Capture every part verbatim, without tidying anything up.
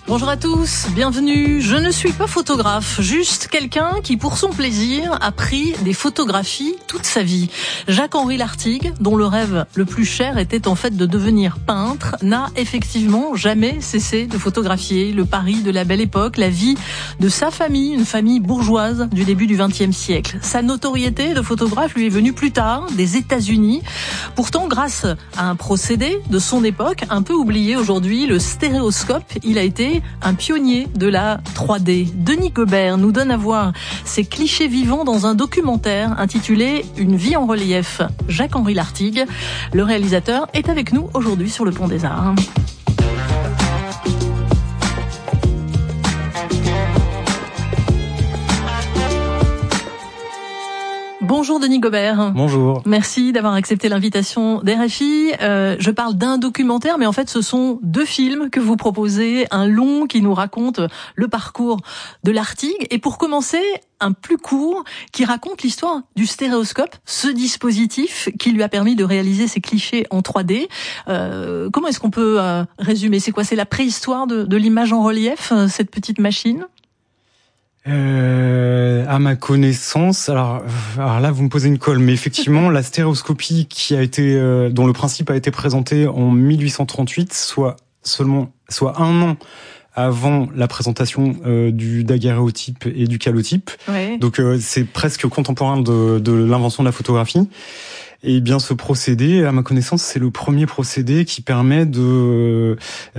Bonjour à tous, bienvenue. Je ne suis pas photographe, juste quelqu'un qui, pour son plaisir, a pris des photographies toute sa vie. Jacques-Henri Lartigue, dont le rêve le plus cher était en fait de devenir peintre, n'a effectivement jamais cessé de photographier le Paris de la Belle Époque, la vie de sa famille, une famille bourgeoise du début du vingtième siècle. Sa notoriété de photographe lui est venue plus tard, des États-Unis. Pourtant, grâce à un procédé de son époque, un peu oublié aujourd'hui, le stéréoscope, il a été un pionnier de la trois D. Denis Gobert nous donne à voir ces clichés vivants dans un documentaire intitulé « Une vie en relief ». Jacques-Henri Lartigue, le réalisateur, est avec nous aujourd'hui sur le Pont des Arts. Bonjour Denis Gobert. Bonjour. Merci d'avoir accepté l'invitation d'R F I. Euh, je parle d'un documentaire, mais en fait ce sont deux films que vous proposez. Un long qui nous raconte le parcours de Lartigue. Et pour commencer, un plus court qui raconte l'histoire du stéréoscope, ce dispositif qui lui a permis de réaliser ces clichés en trois D. Euh, comment est-ce qu'on peut euh, résumer ? C'est quoi ? C'est la préhistoire de, de l'image en relief, cette petite machine ? Euh, à ma connaissance, alors, alors là vous me posez une colle, mais effectivement la stéréoscopie qui a été, euh, dont le principe a été présenté en mille huit cent trente-huit, soit seulement, soit un an avant la présentation euh, du daguerréotype et du calotype. Ouais. Donc euh, c'est presque contemporain de, de l'invention de la photographie. Et bien ce procédé, à ma connaissance, c'est le premier procédé qui permet de,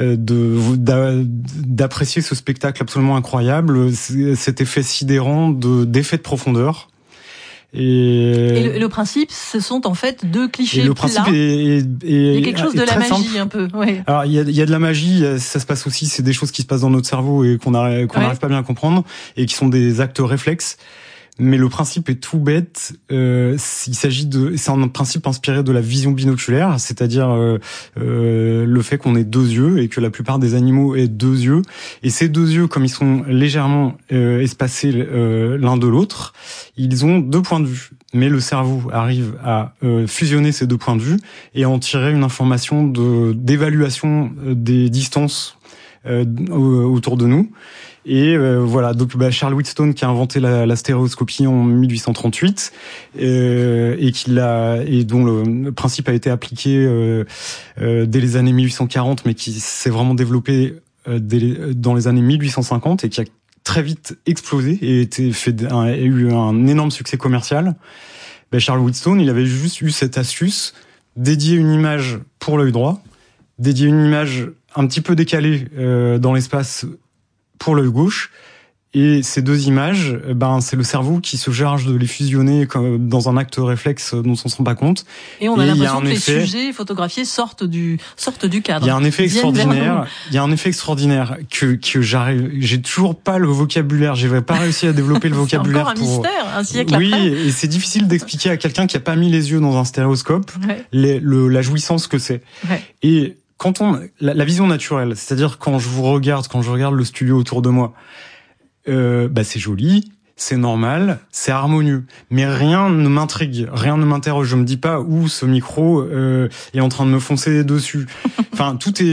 de d'apprécier ce spectacle absolument incroyable, cet effet sidérant de d'effet de profondeur. Et, et le, le principe, ce sont en fait deux clichés. Et le principe plats. Est, est, est, il y a quelque chose de la magie simple. un peu. Ouais. Alors il y a, il y a de la magie, ça se passe aussi, c'est des choses qui se passent dans notre cerveau et qu'on n'arrive qu'on n'arrive pas bien à comprendre et qui sont des actes réflexes. Mais le principe est tout bête. Euh, il s'agit de, c'est un principe inspiré de la vision binoculaire, c'est-à-dire euh, euh, le fait qu'on ait deux yeux et que la plupart des animaux aient deux yeux. Et ces deux yeux, comme ils sont légèrement euh, espacés euh, l'un de l'autre, ils ont deux points de vue. Mais le cerveau arrive à euh, fusionner ces deux points de vue et à en tirer une information de d'évaluation des distances euh, autour de nous. Et euh, voilà, donc bah, Charles Wheatstone qui a inventé la, la stéréoscopie en mille huit cent trente-huit euh, et qui l'a et dont le, le principe a été appliqué euh, euh, dès les années mille huit cent quarante, mais qui s'est vraiment développé euh, dès, dans les années mille huit cent cinquante et qui a très vite explosé et été fait un, a eu un énorme succès commercial. Bah, Charles Wheatstone, il avait juste eu cette astuce, dédier une image pour l'œil droit, dédier une image un petit peu décalée euh, dans l'espace pour l'œil gauche, et ces deux images, ben c'est le cerveau qui se charge de les fusionner comme dans un acte réflexe dont on ne se rend pas compte. Et on a et l'impression a que effet, les sujets photographiés sortent du sortent du cadre. Il y a un effet extraordinaire. Il y a un effet extraordinaire que que j'arrive, j'ai toujours pas le vocabulaire. J'ai pas réussi à développer le vocabulaire. C'est encore un pour... mystère, un siècle oui, après. Oui, et c'est difficile d'expliquer à quelqu'un qui a pas mis les yeux dans un stéréoscope ouais. les, le, la jouissance que c'est. Ouais. Et quand on la, la vision naturelle, c'est-à-dire quand je vous regarde, quand je regarde le studio autour de moi, euh, bah c'est joli, c'est normal, c'est harmonieux, mais rien ne m'intrigue, rien ne m'interroge. Je me dis pas où ce micro euh, est en train de me foncer dessus. Enfin, tout est